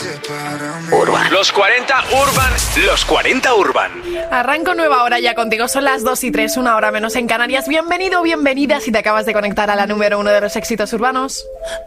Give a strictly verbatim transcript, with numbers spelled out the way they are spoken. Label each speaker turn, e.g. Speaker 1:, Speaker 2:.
Speaker 1: Urban. Los cuarenta Urban, los cuarenta Urban.
Speaker 2: Arranco nueva hora ya contigo, son las dos y tres, una hora menos en Canarias. Bienvenido, bienvenida si te acabas de conectar a la número uno de los éxitos urbanos.